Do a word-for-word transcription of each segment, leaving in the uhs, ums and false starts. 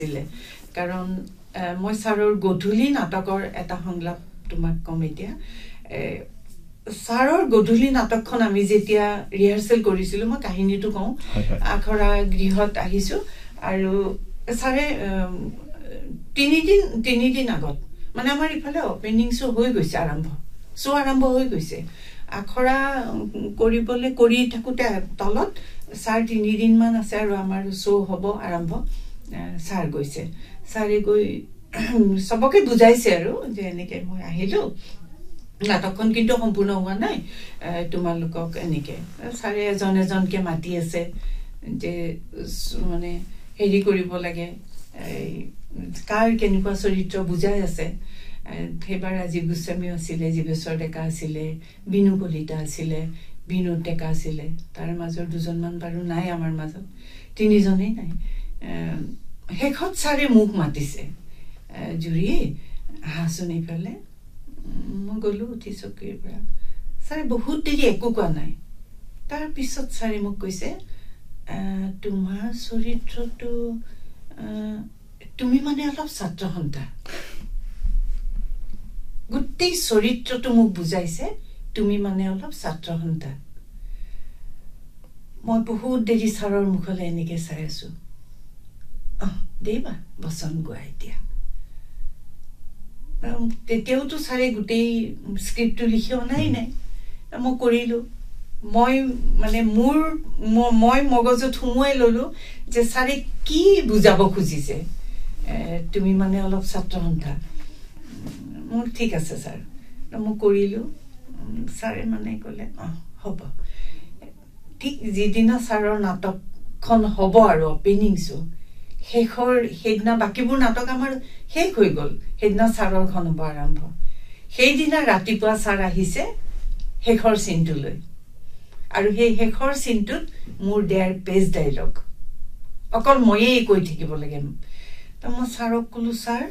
দিলে কাৰণ মই সাৰৰ গধুলি নাটকৰ এটা সংলাপ তোমাক কম এতিয়া সাৰৰ গধুলি নাটকখন আমি যেতিয়া ৰিহাৰ্সেল কৰিছিলো মই কাহিনীটো কওঁ আখৰা গৃহত আহিছো আৰু সাৰে তিনি দিন তিনি দিন আগত মানে আমাৰ ইফালে ওপেনিং শো হৈ গৈছে আৰম্ভ শো আৰম্ভ হৈ গৈছে আখৰা কৰিবলে কৰি থাকোতে তলত সাৰ তিনি দিন মান আছে আৰু আমাৰ শো হ'ব আৰম্ভ সাৰ গৈছে সাৰে গৈ সবকে বুজাইছে আৰু যে এনেকে মই আহিলো নাটকখন কিন্তু সম্পূৰ্ণ হোৱা নাই তোমালোকক এনেকে সাৰে এজন এজনকে মাতি আছে যে মানে হেৰি কৰিব লাগে কাৰ কেনেকুৱা চৰিত্ৰ বুজাই আছে হেবাৰ ৰাজীৱ গোস্বামী আছিলে জীৱেশ্বৰ ডেকা আছিলে বিনু কলিতা আছিলে বিনু ডেকা আছিলে তাৰ মাজৰ দুজনমান বাৰু নাই আমাৰ মাজত তিনিজনেই নাই হেখত সাৰে মুখ মাতিছে জুৰি হাসুনি ফেলে মই গলো উঠি চকীৰ পৰা সাৰে বহুত দেৰি একো কোৱা নাই তাৰ পিছত সাৰে মোক কৈছে তোমাৰ চৰিত্ৰটো তুমি মানে অলপ ছাত্ৰ সন্তা গোটেই চৰিত্ৰটো মোক বুজাইছে তুমি মানে অলপ ছাত্ৰ সন্তা মই বহুত দেৰি সাৰৰ মুখলে এনেকে চাই আছো দেবা বচন গোৱাই দিয়া তেতিয়াওতো সাৰে গোটেই স্ক্ৰিপ্টটো লিখিও নাই নাই মই কৰিলো মই মানে মোৰ মই মগজত সুমুৱাই ললো যে সাৰে কি বুজাব খুজিছে তুমি মানে অলপ ছাত্ৰ সন্থা মোৰ ঠিক আছে স্যাৰ মই কৰিলো সাৰে মানে কলে অ হ'ব ঠিক যিদিনা সাৰৰ নাটকখন হ'ব আৰু ওপেনিং শো শেষৰ সেইদিনা বাকিবোৰ নাটক আমাৰ শেষ হৈ গল সেইদিনা সাৰৰ খন হ'ব আৰম্ভ সেইদিনা ৰাতিপুৱা সাৰ আহিছে শেষৰ চিনটো লৈ আৰু সেই শেষৰ চিনটোত মোৰ ডেৰ পেজ ডায়লগ অকল ময়েই কৈ থাকিব লাগে তো মই সাৰক কলো সাৰ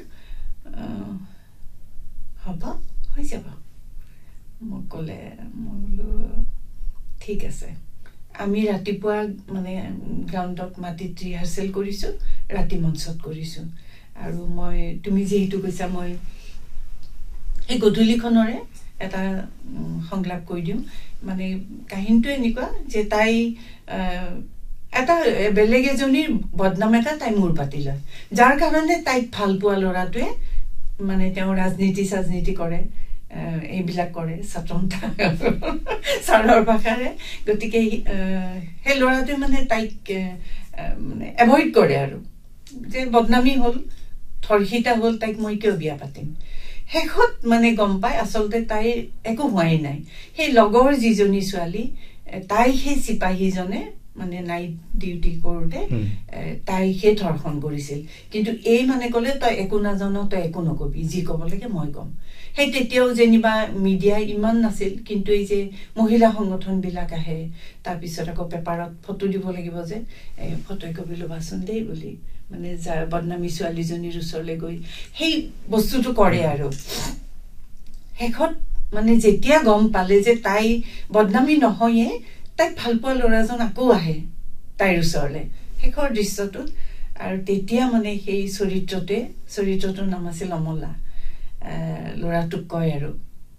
হ'ব হৈ যাব মই কলে মই বোলো ঠিক আছে আমি ৰাতিপুৱা মানে গ্ৰাউণ্ডত মাটিত ৰিহাৰ্সেল কৰিছো ৰাতি মঞ্চত কৰিছো আৰু মই তুমি যেহেতু কৈছা মই এই গধুলিখনৰে এটা সংলাপ কৈ দিম মানে কাহিনীটো এনেকুৱা যে তাই এটা বেলেগ এজনীৰ বদনাম এটা তাই মূৰ পাতি লয় যাৰ কাৰণে তাইক ভাল পোৱা ল'ৰাটোৱে মানে তেওঁ ৰাজনীতি ৰাজনীতি কৰে এইবিলাক কৰে ছাত্ৰন্তা সাৰৰ ভাষাৰে গতিকে সেই ল'ৰাটোৱে মানে তাইক মানে এভইড কৰে আৰু যে বদনামী হ'ল ধৰ্ষিতা হ'ল তাইক মই কিয় বিয়া পাতিম শেষত মানে গম পাই আচলতে তাইৰ একো হোৱাই নাই সেই লগৰ যিজনী ছোৱালী তাই সেই চিপাহীজনে মানে নাইট ডিউটি কৰোতে তাই সেই ধৰ্ষণ কৰিছিল কিন্তু এই মানে কলে তই একো নাজান তই একো নকবি যি কব লাগে মই কম সেই তেতিয়াও যেনিবা মিডিয়া ইমান নাছিল কিন্তু এই যে মহিলা সংগঠন বিলাক আহে তাৰ পিছত আকৌ পেপাৰত ফটো দিব লাগিব যে ফটো কপি লবাচোন দেই বুলি মানে বদনামী ছোৱালীজনীৰ ওচৰলৈ গৈ সেই বস্তুটো কৰে আৰু শেষত মানে যেতিয়া গম পালে যে তাই বদনামী নহয়ে তাইক ভাল পোৱা ল'ৰাজন আকৌ আহে তাইৰ ওচৰলৈ শেষৰ দৃশ্যটোত আৰু তেতিয়া মানে সেই চৰিত্ৰতে চৰিত্ৰটোৰ নাম আছিল অমলা ল'ৰাটোক কয় আৰু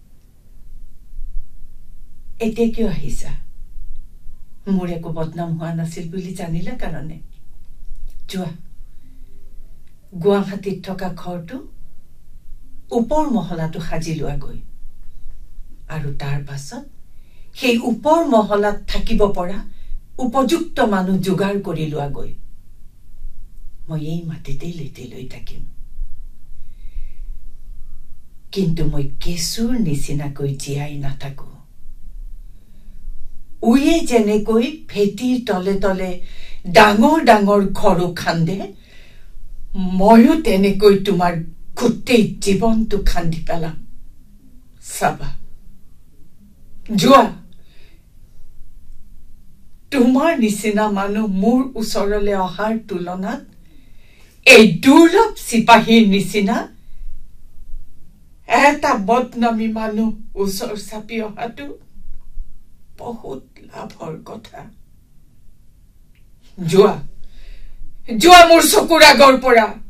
এতিয়া কিয় আহিছা মোৰ একো বদনাম হোৱা নাছিল বুলি জানিলা কাৰণে যোৱা গুৱাহাটীত থকা ঘৰটো ওপৰ মহলাটো সাজি লোৱাগৈ আৰু তাৰ পাছত সেই ওপৰ মহলাত থাকিব পৰা উপযুক্ত মানুহ যোগাৰ কৰি লোৱাগৈ মই এই মাটিতেই লেটি লৈ থাকিম কিন্তু মই কেঁচুৰ নিচিনাকৈ জীয়াই নাথাকো উয়ে যেনেকৈ ভেটিৰ তলে তলে ডাঙৰ ডাঙৰ ঘৰো খান্দে ময়ো তেনেকৈ তোমাৰ গোটেই জীৱনটো খান্দি পেলাম চাবা যোৱা তোমাৰ নিচিনা মানুহ মোৰ ওচৰলৈ অহাৰ তুলনাত এই দুৰ্লভ চিপাহীৰ নিচিনা এটা বদনামী মানুহ ওচৰ চাপি অহাটো বহুত লাভৰ কথা যোৱা যোৱা মোৰ চকুৰ আগৰ পৰা